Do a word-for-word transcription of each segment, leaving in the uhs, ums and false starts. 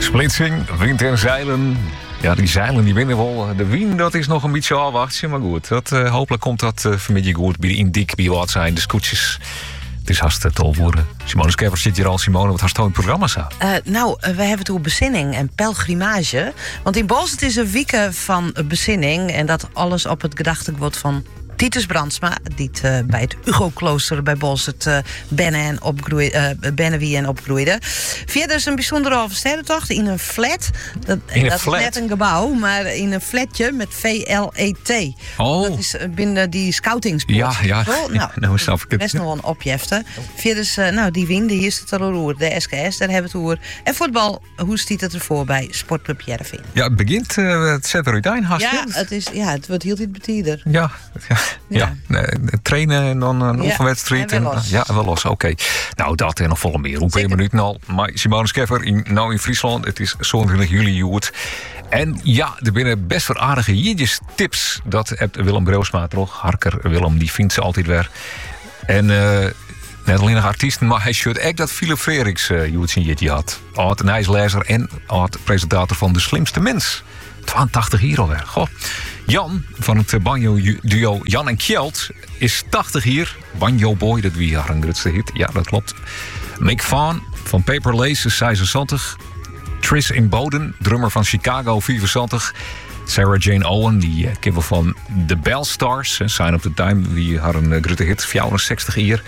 Splitsing, wind en zeilen. Ja, die zeilen die winnen wel. De wind, dat is nog een beetje afwachtje, maar goed. Dat, uh, hopelijk komt dat uh, vanmiddag goed bij de Indik, bij wat zijn de scootjes. Het is hartstikke tol worden. Simone Scheffer zit hier al. Simone, wat hartstikke in het programma staan? Uh, nou, uh, we hebben het over bezinning en pelgrimage. Want in Bolzert is een week van bezinning. En dat alles op het gedachtegoed wordt van Titus Brandsma, die uh, bij het Hugo-klooster bij Bolzert uh, bennen en opgroeide, uh, bennen wie en opgroeide. Verder is een bijzondere halve in een flat. Dat, in een dat flat? is net een gebouw, maar in een flatje met V L E T. Oh. Dat is binnen die scoutingspoort. Ja, ja. Oh, nou, nou snap ik het. best nog wel een opjefte. Verder is, uh, nou, die winde, hier zit er al over. De S K S, daar hebben we het over. En voetbal, hoe stiet het ervoor bij Sportclub Jereveen? Ja, het begint uh, het zet eruit in, haast. Ja, het, is, ja, het wordt heel dit betieder. Ja, ja. Ja, Ja. nee, trainen en dan een Ja, oefenwedstrijd. en wel los. Ja, wel los, oké. Okay. Nou, dat en nog volle meer. Hoeveel Zeker. minuten al. Maar Simone Scheffer, in, nou in Friesland. Het is zevenentwintig juli, joert. En ja, er binnen best wel aardige jidjes tips. Dat hebt Willem Breusma toch. Harker Willem, die vindt ze altijd weer. En uh, net alleen nog artiesten, maar hij shirt echt dat Philip Freriks uh, joert zijn jidje had. Oud een ijslezer en oud presentator van De Slimste Mens. tweeëntachtig hier alweer. Goh. Jan van het banjo-duo Jan en Kjeld is tachtig hier. Banjo Boy, dat wie haar een grootste hit. Ja, dat klopt. Mick Vaughn van Paper Lace is zevenenzestig. Tris Imboden, drummer van Chicago, vierenzestig. Sarah Jane Owen, die uh, kibbel van The Bell Stars. Sign of the Time, die haar een uh, grote hit. vierenzestig hier.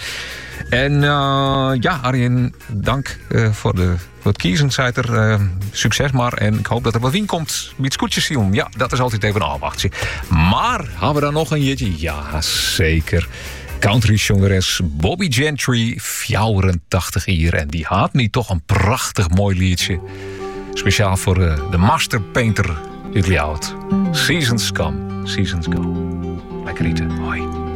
En uh, ja, Arjen, dank uh, voor, de, voor het kiezen. Zei er, uh, succes maar. En ik hoop dat er wat wien komt. Met scootjes zien. Ja, dat is altijd even een afwachtje. Maar, hebben we daar nog een jeetje? Ja, zeker. Country-zangeres Bobby Gentry, vierentachtig hier. En die had niet toch een prachtig mooi liedje. Speciaal voor uh, de masterpainter uit Ljouwert. Seasons come, seasons go. Lekker eten. Hoi.